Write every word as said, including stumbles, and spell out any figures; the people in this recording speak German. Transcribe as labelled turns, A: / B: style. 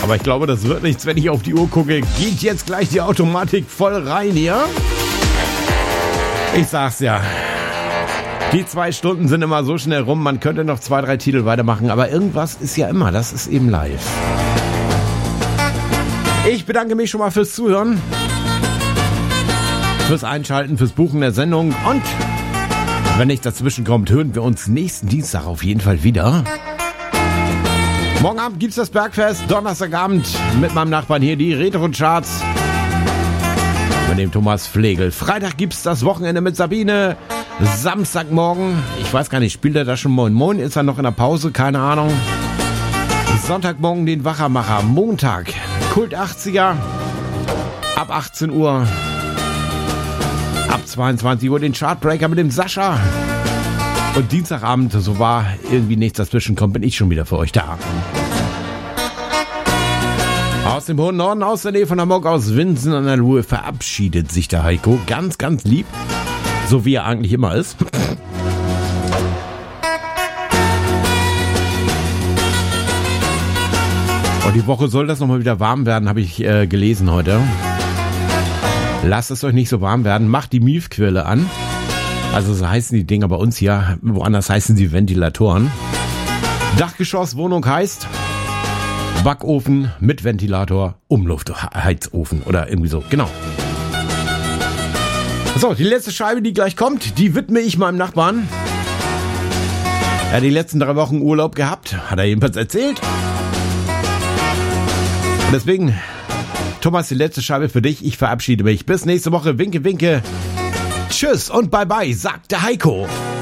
A: Aber ich glaube, das wird nichts, wenn ich auf die Uhr gucke. Geht jetzt gleich die Automatik voll rein hier? Ich sag's ja. Die zwei Stunden sind immer so schnell rum, man könnte noch zwei, drei Titel weitermachen, aber irgendwas ist ja immer, das ist eben live. Ich bedanke mich schon mal fürs Zuhören, fürs Einschalten, fürs Buchen der Sendung und wenn nichts dazwischen kommt, hören wir uns nächsten Dienstag auf jeden Fall wieder. Morgen Abend gibt's das Bergfest, Donnerstagabend mit meinem Nachbarn hier die Retro-Charts mit dem Thomas Flegel. Freitag gibt's das Wochenende mit Sabine. Samstagmorgen, ich weiß gar nicht, spielt er da schon Moin Moin? Ist er noch in der Pause? Keine Ahnung. Sonntagmorgen den Wachermacher. Montag, Kult achtziger, ab achtzehn Uhr. Ab zweiundzwanzig Uhr den Chartbreaker mit dem Sascha. Und Dienstagabend, so war irgendwie nichts dazwischen kommt, bin ich schon wieder für euch da. Aus dem hohen Norden, aus der Nähe von Hamburg, aus Winsen an der Ruhe, verabschiedet sich der Heiko. Ganz, ganz lieb. So wie er eigentlich immer ist. Und die Woche soll das nochmal wieder warm werden, habe ich äh, gelesen heute. Lasst es euch nicht so warm werden. Macht die Miefquelle an. Also so heißen die Dinger bei uns hier. Woanders heißen sie Ventilatoren. Dachgeschosswohnung heißt Backofen mit Ventilator, Umluftheizofen oder irgendwie so. Genau. So, die letzte Scheibe, die gleich kommt, die widme ich meinem Nachbarn. Er hat die letzten drei Wochen Urlaub gehabt, hat er jedenfalls erzählt. Und deswegen, Thomas, die letzte Scheibe für dich. Ich verabschiede mich. Bis nächste Woche. Winke, winke. Tschüss und bye bye, sagt der Heiko.